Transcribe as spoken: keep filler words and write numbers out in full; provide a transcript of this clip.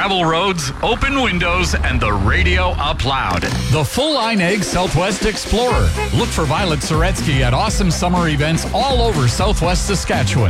gravel roads, open windows, and the radio up loud. The full-line egg Southwest Explorer. Look for Violet Soretsky at awesome summer events all over Southwest Saskatchewan.